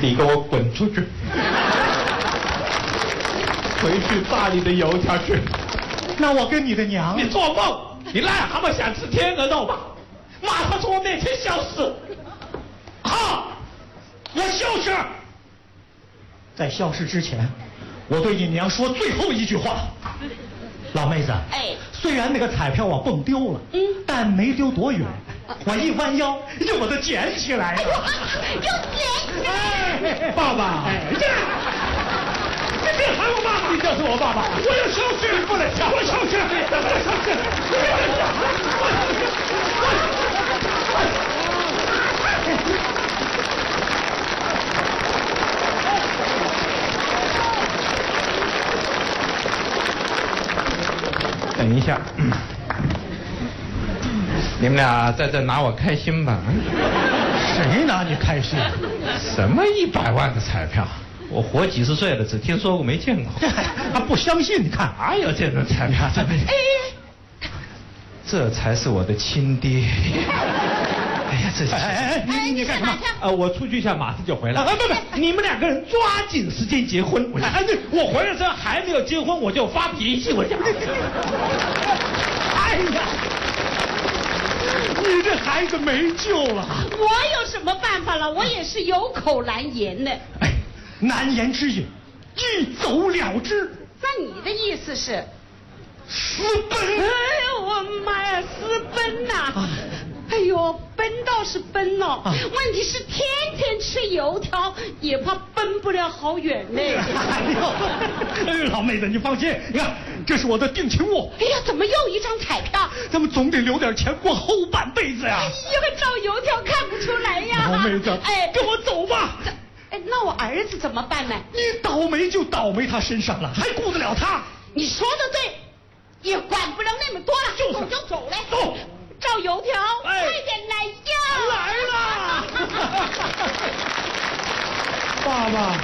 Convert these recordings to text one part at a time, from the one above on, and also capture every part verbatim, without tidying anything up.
你给我滚出去！回去炸你的油条去！ 那我跟你的娘…… 你做梦！你癞蛤蟆想吃天鹅肉吧？马上从我面前消失！好，我消失。 在消失之前，我对你娘说最后一句话。老妹子， 哎， 虽然那个彩票我蹦丢了，嗯，但没丢多远，我一弯腰就把它捡起来了。 又捡起来！ 哎， 爸爸， 哎，这，你别喊我爸爸， 你就是我爸爸， 我要消失， 不能消， 我消失，我消失，我消失， 等一下，你们俩在这拿我开心吧？ 谁拿你开心？ 什么一百万的彩票？我活几十岁了，只听说过没见过。 他不相信，你看， 哪有这种彩票？ 哎， 这才是我的亲爹。哎呀，这是…… 哎哎哎，你你干什么？ 呃，我出去一下，马上就回来。 啊不不， 你们两个人抓紧时间结婚。哎对，我回来之后还没有结婚，我就发脾气，我讲。 哎呀，你这孩子没救了。 我有什么办法了？我也是有口难言的。 哎，难言之隐，一走了之。 那你的意思是？ 私奔！ 哎呦我妈呀，私奔呐、啊！哎呦，奔倒是奔了、哦，啊、问题是天天吃油条，也怕奔不了好远呢。 哎呦，老妹子，你放心，你看，这是我的定情物。 哎呀，怎么又一张彩票？ 咱们总得留点钱过后半辈子呀。 哎呀，照油条看不出来呀。 老妹子，哎，跟我走吧。 哎，那我儿子怎么办呢？ 你倒霉就倒霉他身上了，还顾得了他？ 你说的对，也管不了那么多了， 就是走就走嘞。 走。 照油条， 哎、 快点来呀！ 来了， 爸爸，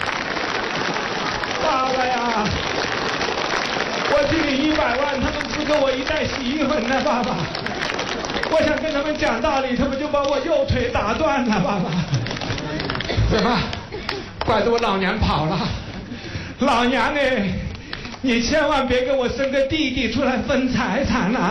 爸爸呀！我这里一百万，他们只给我一袋洗衣粉呢，爸爸。我想跟他们讲道理，他们就把我右腿打断了，爸爸。怎么？怪得我老娘跑了。老娘哎，你千万别给我生个弟弟出来分财产啊！